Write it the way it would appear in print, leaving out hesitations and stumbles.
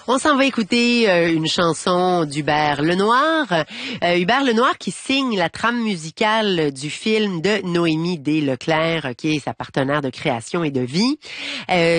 On s'en va écouter une chanson d'Hubert Lenoir. Hubert Lenoir qui signe la trame musicale du film de Noémie D. Leclerc, qui est sa partenaire de création et de vie.